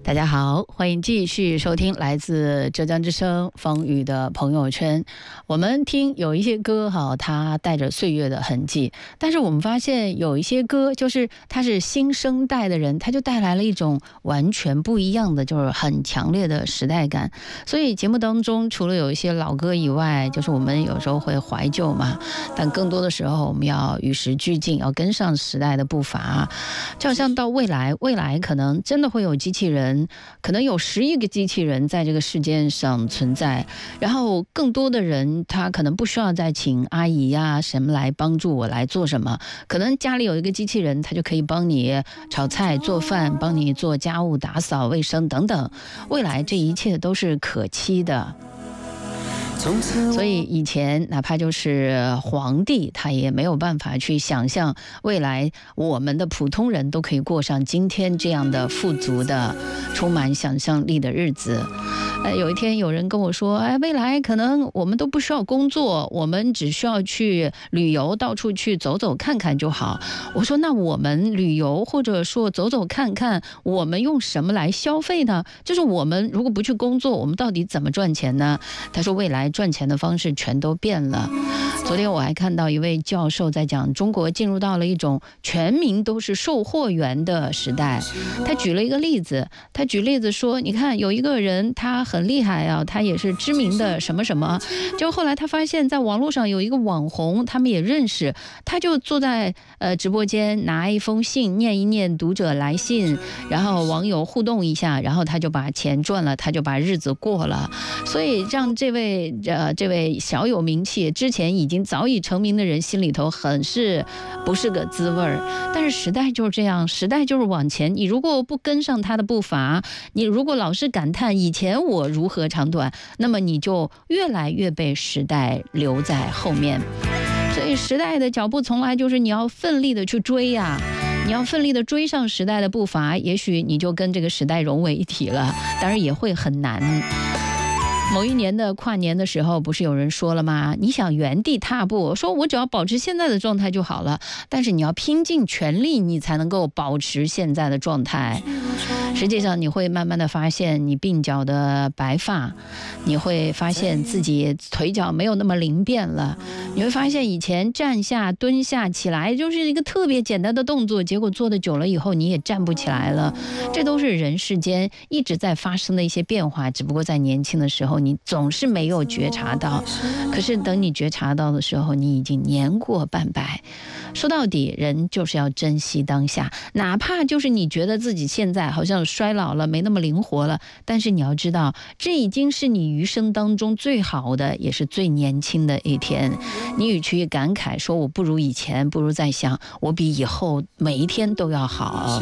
大家好，欢迎继续收听来自浙江之声方宇的朋友圈。我们听有一些歌它带着岁月的痕迹，但是我们发现有一些歌就是它是新生代的人，它就带来了一种完全不一样的，就是很强烈的时代感。所以节目当中除了有一些老歌以外，就是我们有时候会怀旧嘛，但更多的时候我们要与时俱进，要跟上时代的步伐。就好像到未来可能真的会有机器人，可能有10亿个机器人在这个世界上存在，然后更多的人他可能不需要再请阿姨呀什么来帮助我来做什么，可能家里有一个机器人，他就可以帮你炒菜做饭，帮你做家务打扫卫生等等，未来这一切都是可期的。所以以前哪怕就是皇帝，他也没有办法去想象未来我们的普通人都可以过上今天这样的富足的充满想象力的日子。有一天有人跟我说，未来可能我们都不需要工作，我们只需要去旅游，到处去走走看看就好。我说那我们旅游或者说走走看看，我们用什么来消费呢？就是我们如果不去工作，我们到底怎么赚钱呢？他说未来赚钱的方式全都变了。昨天我还看到一位教授在讲，中国进入到了一种全民都是售货员的时代。他举了一个例子，说，你看有一个人他很厉害啊，他也是知名的什么什么，就后来他发现在网络上有一个网红，他们也认识，他就坐在直播间拿一封信念一念读者来信，然后网友互动一下，然后他就把钱赚了，他就把日子过了。所以让这位小有名气，之前已经早已成名的人心里头不是个滋味儿。但是时代就是这样，时代就是往前，你如果不跟上他的步伐，你如果老是感叹以前我如何长短，那么你就越来越被时代留在后面。所以时代的脚步从来就是你要奋力的去追呀，你要奋力的追上时代的步伐，也许你就跟这个时代融为一体了，当然也会很难。某一年的跨年的时候，不是有人说了吗？你想原地踏步，说我只要保持现在的状态就好了，但是你要拼尽全力，你才能够保持现在的状态。实际上你会慢慢的发现，你鬓角的白发，你会发现自己腿脚没有那么灵便了，你会发现以前站下蹲下起来就是一个特别简单的动作，结果做的久了以后你也站不起来了。这都是人世间一直在发生的一些变化，只不过在年轻的时候你总是没有觉察到，可是等你觉察到的时候，你已经年过半百。说到底，人就是要珍惜当下，哪怕就是你觉得自己现在好像衰老了，没那么灵活了，但是你要知道，这已经是你余生当中最好的，也是最年轻的一天。你与其感慨说我不如以前，不如再想我比以后每一天都要好。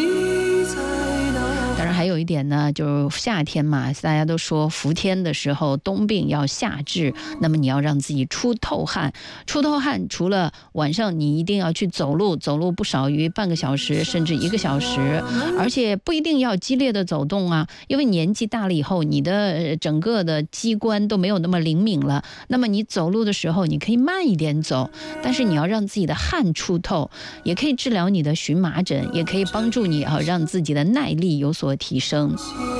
当然还有一点呢，就是夏天嘛，大家都说伏天的时候冬病要夏治，那么你要让自己出透汗，除了晚上你一定要去走路不少于半个小时甚至1个小时，而且不一定要激烈的走动啊，因为年纪大了以后你的整个的机关都没有那么灵敏了，那么你走路的时候你可以慢一点走，但是你要让自己的汗出透，也可以治疗你的荨麻疹，也可以帮助你让自己的耐力有所提升。